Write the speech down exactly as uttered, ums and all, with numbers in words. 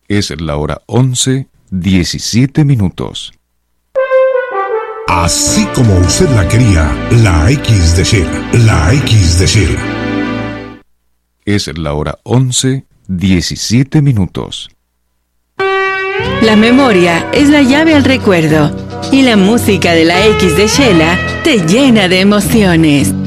Es la hora once, diecisiete minutos. Así como usted la quería, la X de Shela, la X de Shela. Es la hora once, diecisiete minutos. La memoria es la llave al recuerdo y la música de la X de Shela te llena de emociones.